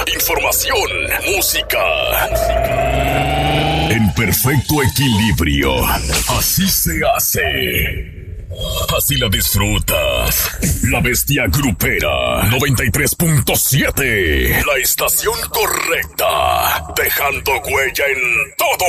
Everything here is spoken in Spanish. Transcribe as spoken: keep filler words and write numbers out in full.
Información, música. En perfecto equilibrio. Así se hace. Así la disfrutas. La Bestia Grupera noventa y tres punto siete. La estación correcta. Dejando huella en todo